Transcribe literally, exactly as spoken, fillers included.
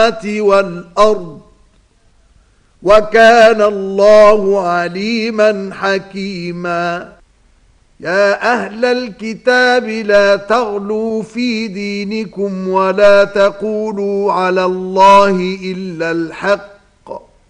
والأرض وكان الله عليما حكيما. يا أهل الكتاب لا تغلوا في دينكم ولا تقولوا على الله إلا الحق